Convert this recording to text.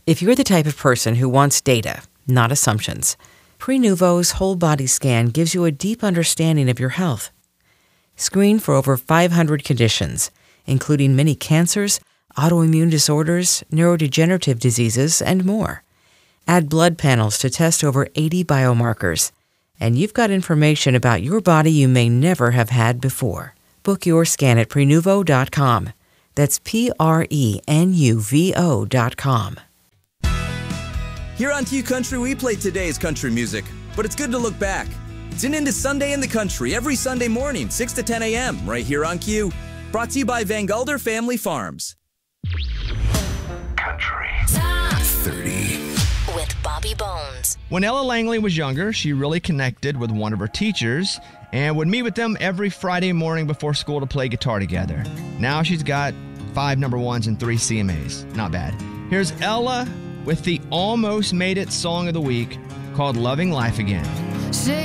If you're the type of person who wants data, not assumptions, Prenuvo's whole body scan gives you a deep understanding of your health. Screen for over 500 conditions, including many cancers, autoimmune disorders, neurodegenerative diseases, and more. Add blood panels to test over 80 biomarkers, and you've got information about your body you may never have had before. Book your scan at Prenuvo.com. That's Prenuvo.com. Here on Q Country, we play today's country music, but it's good to look back. Tune into Sunday in the Country every Sunday morning, 6 to 10 a.m., right here on Q. Brought to you by Van Gulder Family Farms. Country Top 30. with Bobby Bones. When Ella Langley was younger, she really connected with one of her teachers and would meet with them every Friday morning before school to play guitar together. Now she's got 5 number ones and 3 CMAs. Not bad. Here's Ella with the almost made it song of the week called Loving Life Again. Say